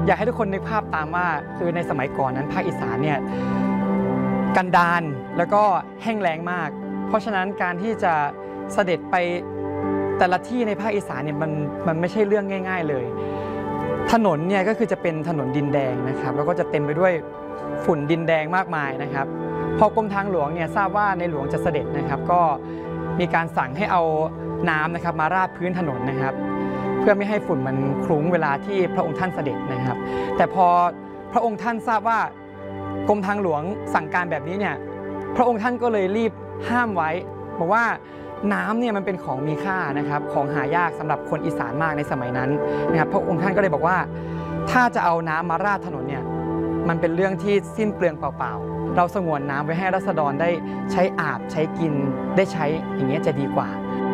อยากให้ทุกคนนึกภาพตามว่าคือในสมัยก่อนนั้นภาคอีสานเนี่ยกันดารแล้วก็แห้งแล้งมากเพราะฉะนั้นการที่จะเสด็จไปแต่ละที่ในภาคอีสานเนี่ยมันไม่ใช่เรื่องง่ายๆเลยถนนเนี่ยก็คือจะเป็นถนนดินแดงนะครับแล้วก็จะเต็มไปด้วยฝุ่นดินแดงมากมายนะครับพอกรมทางหลวงเนี่ยทราบว่าในหลวงจะเสด็จนะครับก็มีการสั่งให้เอาน้ำนะครับมาราดพื้นถนนนะครับเพื่อไม่ให้ฝุ่นมันคลุ้งเวลาที่พระองค์ท่านเสด็จนะครับแต่พอพระองค์ท่านทราบว่ากรมทางหลวงสั่งการแบบนี้เนี่ยพระองค์ท่านก็เลยรีบห้ามไว้บอกว่าน้ำเนี่ยมันเป็นของมีค่านะครับของหายากสำหรับคนอีสานมากในสมัยนั้นนะครับพระองค์ท่านก็เลยบอกว่าถ้าจะเอาน้ำมาราดถนนเนี่ยมันเป็นเรื่องที่สิ้นเปลืองเปล่าๆเราสงวนน้ำไว้ให้ราษฎรได้ใช้อาบใช้กินได้ใช้อย่างนี้จะดีกว่า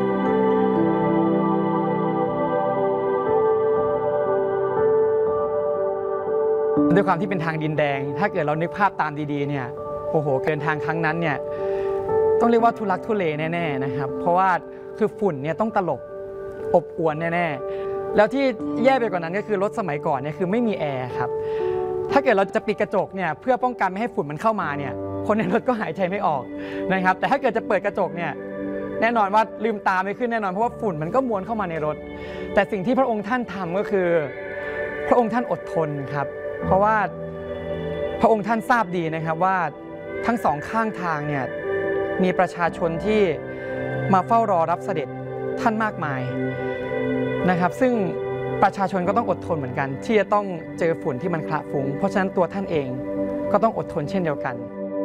ด้วยความที่เป็นทางดินแดงถ้าเกิดเรานึกภาพตามดีๆเนี่ยโอ้โหเดินทางครั้งนั้นเนี่ยต้องเรียกว่าทุลักทุเลแน่ๆนะครับเพราะว่าคือฝุ่นเนี่ยต้องตลบอบอวนแน่ๆแล้วที่แย่ไปกว่านั้นก็คือรถสมัยก่อนเนี่ยคือไม่มีแอร์ครับถ้าเกิดเราจะปิดกระจกเนี่ยเพื่อป้องกันไม่ให้ฝุ่นมันเข้ามาเนี่ยคนในรถก็หายใจไม่ออกนะครับแต่ถ้าเกิดจะเปิดกระจกเนี่ยแน่นอนว่าลืมตาไม่ขึ้นแน่นอนเพราะว่าฝุ่นมันก็มวนเข้ามาในรถแต่สิ่งที่พระองค์ท่านทำก็คือพระองค์ท่านอดทนครับเพราะว่าพระองค์ท่านทราบดีนะครับว่าทั้งสองข้างทางเนี่ยมีประชาชนที่มาเฝ้ารอรับเสด็จท่านมากมายนะครับซึ่งประชาชนก็ต้องอดทนเหมือนกันที่จะต้องเจอฝุ่นที่มันคละฟุ้งเพราะฉะนั้นตัวท่านเองก็ต้องอดทนเช่นเดียวกัน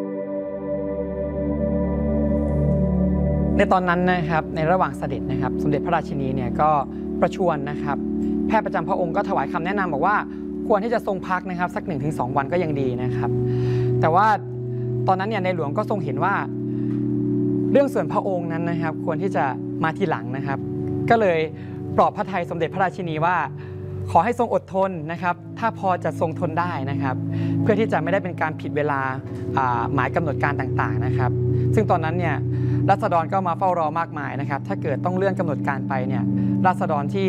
ในตอนนั้นนะครับในระหว่างเสด็จนะครับสมเด็จพระราชินีเนี่ยก็ประชวรนะครับแพทย์ประจำพระองค์ก็ถวายคำแนะนำบอกว่าควรที่จะทรงพักนะครับสัก 1-2 วันก็ยังดีนะครับแต่ว่าตอนนั้นเนี่ยในหลวงก็ทรงเห็นว่าเรื่องส่วนพระองค์นั้นนะครับควรที่จะมาทีหลังนะครับก็เลยปลอบพระทัยสมเด็จพระราชินีว่าขอให้ทรงอดทนนะครับถ้าพอจะทรงทนได้นะครับเพื่อที่จะไม่ได้เป็นการผิดเวลาหมายกำหนดการต่างๆนะครับซึ่งตอนนั้นเนี่ยราษฎรก็มาเฝ้ารอมากมายนะครับถ้าเกิดต้องเลื่อนกำหนดการไปเนี่ยราษฎรที่